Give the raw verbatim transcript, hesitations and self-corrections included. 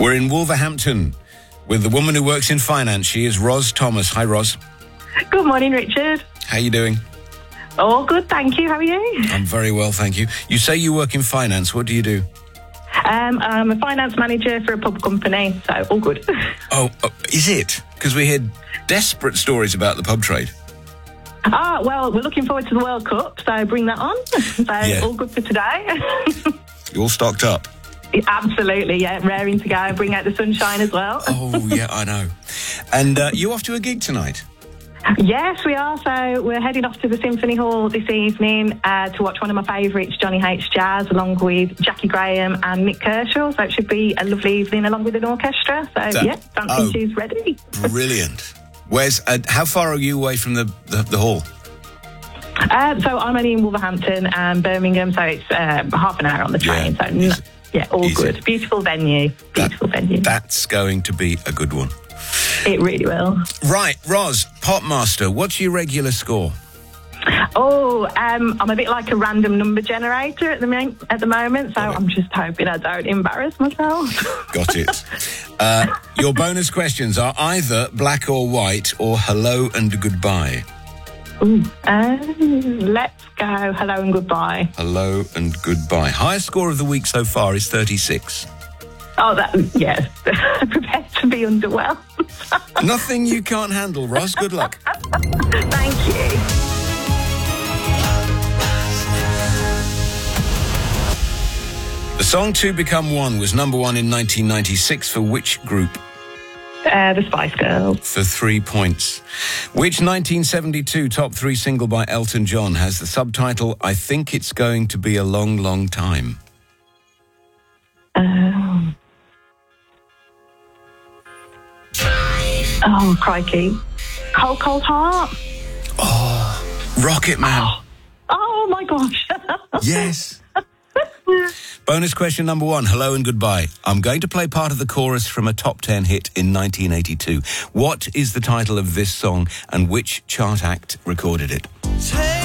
We're in Wolverhampton with the woman who works in finance. She is Ros Thomas. Hi, Ros. Good morning, Richard. How you doing? All good, thank you. How are you? I'm very well, thank you. You say you work in finance. What do you do? Um, I'm a finance manager for a pub company, so all good. Oh, uh, is it? Because we hear desperate stories about the pub trade. Ah, well, we're looking forward to the World Cup, so bring that on. So Yeah. all good for today. You all stocked up? Absolutely, yeah. Raring to go. Bring out the sunshine as well. Oh, yeah, I know. And uh, you off to a gig tonight? Yes, we are. So we're heading off to the Symphony Hall this evening uh, to watch one of my favourites, Johnny H. Jazz, along with Jackie Graham and Nick Kershaw. So it should be a lovely evening along with an orchestra. So, That- yeah, dancing oh. shoes ready. Brilliant. Where's? Uh, how far are you away from the, the, the hall? Uh, so I'm only in Wolverhampton and Birmingham, so it's uh, half an hour on the train. Yeah, so, n- easy. yeah, all Easy. good. Beautiful venue. Beautiful venue. That's going to be a good one. It really will. Right, Ros, Popmaster, what's your regular score? Oh, um, I'm a bit like a random number generator at the, mo- at the moment, so Got it. I'm just hoping I don't embarrass myself. Got it. Uh, your bonus questions are either black or white or hello and goodbye. Ooh. Uh, let's go. Hello and goodbye. Hello and goodbye. Highest score of the week so far is thirty-six. Oh, that, yes. Prepared to be underwhelmed. Nothing you can't handle, Ros. Good luck. Thank you. The song Two Become One was number one in nineteen ninety-six for which group? Uh, the Spice Girls. For three points. Which nineteen seventy-two top three single by Elton John has the subtitle, I Think It's Going to Be a Long, Long Time? Um, oh, crikey. Cold, Cold Heart. Oh, Rocket Man. Oh, my gosh. Yes. Bonus question number one, hello and goodbye. I'm going to play part of the chorus from a top ten hit in nineteen eighty-two. What is the title of this song and which chart act recorded it?